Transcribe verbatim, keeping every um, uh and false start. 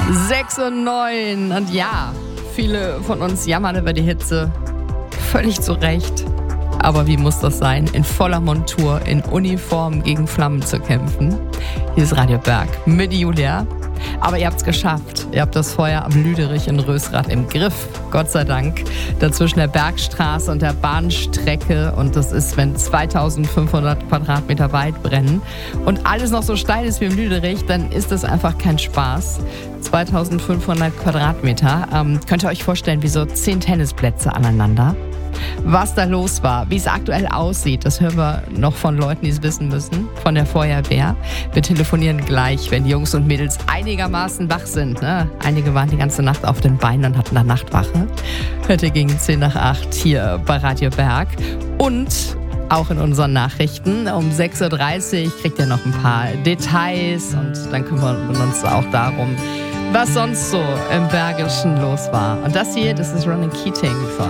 sechs und neun. Und ja, viele von uns jammern über die Hitze. Völlig zu Recht. Aber wie muss das sein, in voller Montur, in Uniform gegen Flammen zu kämpfen? Hier ist Radio Berg mit Julia. Aber ihr habt es geschafft. Ihr habt das Feuer am Lüderich in Rösrath im Griff. Gott sei Dank. Dazwischen der Bergstraße und der Bahnstrecke. Und das ist, wenn zweitausendfünfhundert Quadratmeter weit brennen und alles noch so steil ist wie im Lüderich, dann ist das einfach kein Spaß. zweitausendfünfhundert Quadratmeter. Ähm, könnt ihr euch vorstellen, wie so zehn Tennisplätze aneinander? Was da los war, wie es aktuell aussieht, das hören wir noch von Leuten, die es wissen müssen, von der Feuerwehr. Wir telefonieren gleich, wenn die Jungs und Mädels einigermaßen wach sind. Ne? Einige waren die ganze Nacht auf den Beinen und hatten da Nachtwache. Heute gegen zehn nach acht hier bei Radio Berg. Und auch in unseren Nachrichten um sechs Uhr dreißig kriegt ihr noch ein paar Details und dann kümmern wir uns auch darum, was sonst so im Bergischen los war. Und das hier, das ist Ronan Keating von